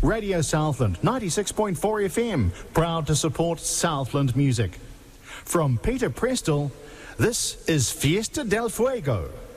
Radio Southland 96.4 FM, proud to support Southland music. From Peter Prestel, this is Fiesta del Fuego.